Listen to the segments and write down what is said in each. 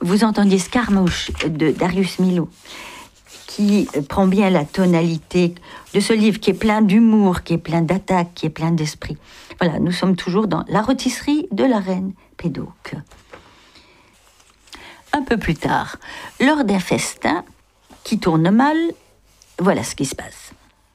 vous entendiez Scaramouche de Darius Milhaud, qui prend bien la tonalité de ce livre qui est plein d'humour, qui est plein d'attaque, qui est plein d'esprit. Voilà, nous sommes toujours dans la rôtisserie de la reine Pédoc. Un peu plus tard, lors d'un festin qui tourne mal, voilà ce qui se passe.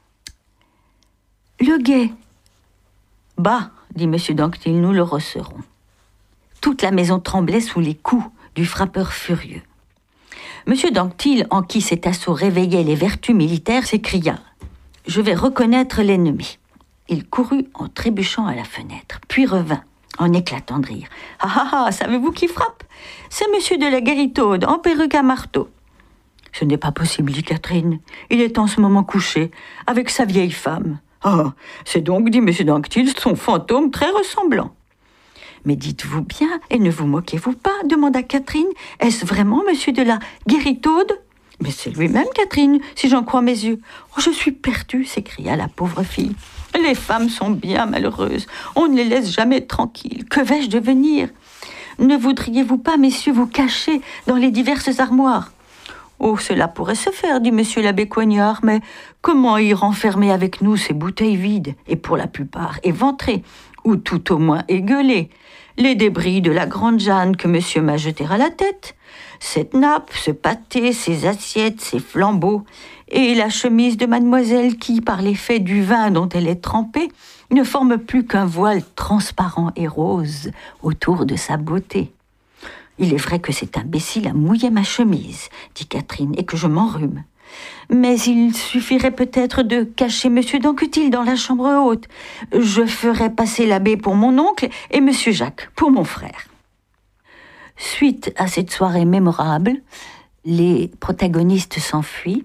Le guet. Bah, dit M. d'Anquetil, nous le recerons. Toute la maison tremblait sous les coups du frappeur furieux. M. d'Anquetil, en qui cet assaut réveillait les vertus militaires, s'écria « Je vais reconnaître l'ennemi ». Il courut en trébuchant à la fenêtre, puis revint en éclatant de rire. « Ah ah ah, savez-vous qui frappe ? C'est M. de la Guéritaude, en perruque à marteau. » « Ce n'est pas possible, dit Catherine. Il est en ce moment couché, avec sa vieille femme. »« Ah, c'est donc, dit M. d'Anquetil, son fantôme très ressemblant. » « Mais dites-vous bien, et ne vous moquez-vous pas, demanda Catherine. Est-ce vraiment M. de la Guéritaude ? Mais c'est lui-même, Catherine, si j'en crois mes yeux. Oh, je suis perdue, s'écria la pauvre fille. Les femmes sont bien malheureuses. On ne les laisse jamais tranquilles. Que vais-je devenir ? Ne voudriez-vous pas, messieurs, vous cacher dans les diverses armoires ? Oh, cela pourrait se faire, dit monsieur l'abbé Coignard, mais comment y renfermer avec nous ces bouteilles vides, et pour la plupart éventrées, ou tout au moins égueulées, les débris de la grande Jeanne que monsieur m'a jeté à la tête, cette nappe, ce pâté, ces assiettes, ces flambeaux, et la chemise de mademoiselle qui, par l'effet du vin dont elle est trempée, ne forme plus qu'un voile transparent et rose autour de sa beauté. Il est vrai que cet imbécile a mouillé ma chemise, dit Catherine, et que je m'enrhume. Mais il suffirait peut-être de cacher M. d'Anquetil dans la chambre haute. Je ferai passer l'abbé pour mon oncle et M. Jacques pour mon frère. Suite à cette soirée mémorable, les protagonistes s'enfuient,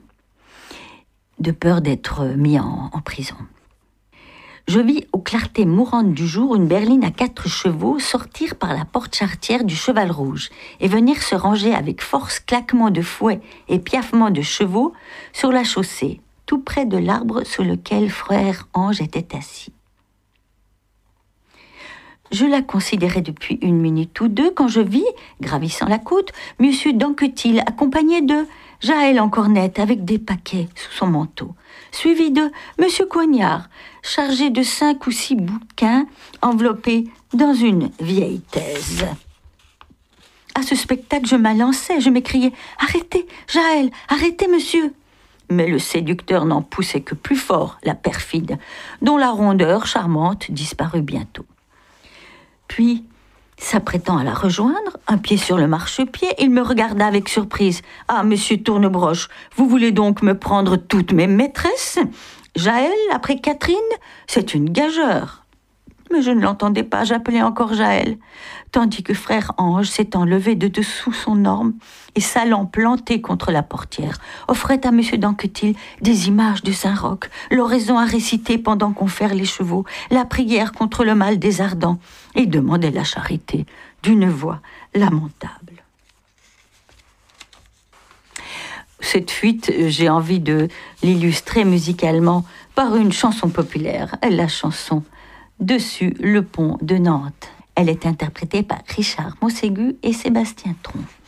de peur d'être mis en prison. Je vis aux clartés mourantes du jour une berline à 4 chevaux sortir par la porte charretière du Cheval Rouge et venir se ranger avec force claquement de fouet et piaffement de chevaux sur la chaussée, tout près de l'arbre sous lequel frère Ange était assis. Je la considérais depuis 1 minute ou 2 quand je vis, gravissant la côte, M. d'Anquetil accompagné de Jaël en cornette avec des paquets sous son manteau, suivi de M. Coignard, chargé de 5 ou 6 bouquins enveloppés dans une vieille thèse. À ce spectacle, je m'alançais, je m'écriais « Arrêtez, Jaël, arrêtez, monsieur !» Mais le séducteur n'en poussait que plus fort, la perfide, dont la rondeur charmante disparut bientôt. Puis, s'apprêtant à la rejoindre, un pied sur le marchepied, il me regarda avec surprise. « Ah, monsieur Tournebroche, vous voulez donc me prendre toutes mes maîtresses ? Jaël, après Catherine, c'est une gageure. » Mais je ne l'entendais pas, j'appelais encore Jaël, tandis que frère Ange, s'étant levé de dessous son orme et s'allant planter contre la portière, offrait à M. d'Anquetil des images de Saint-Roch, l'oraison à réciter pendant qu'on ferre les chevaux, la prière contre le mal des ardents, et demandait la charité d'une voix lamentable. Cette fuite, j'ai envie de l'illustrer musicalement par une chanson populaire, la chanson « Dessus le pont de Nantes ». Elle est interprétée par Richard Mossaigu et Sébastien Tron.